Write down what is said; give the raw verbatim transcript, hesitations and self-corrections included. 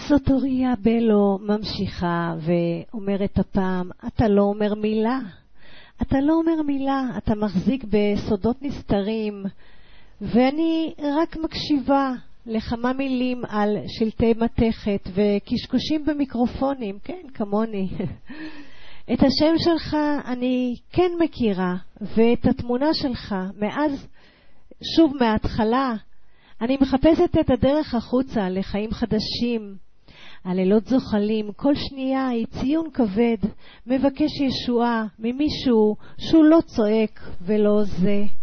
זאת אוריה בלו ממשיכה ואומרת הפעם, אתה לא אומר מילה, אתה לא אומר מילה, אתה מחזיק בסודות נסתרים, ואני רק מקשיבה לכמה מילים על שלטי מתכת וקשקושים במיקרופונים, כן, כמוני. את השם שלך אני כן מכירה, ואת התמונה שלך מאז, שוב מההתחלה, אני מחפשת את הדרך החוצה לחיים חדשים. הלילות זוחלים, כל שנייה היא ציון כבד, מבקש ישועה ממישהו שהוא לא צועק ולא זה.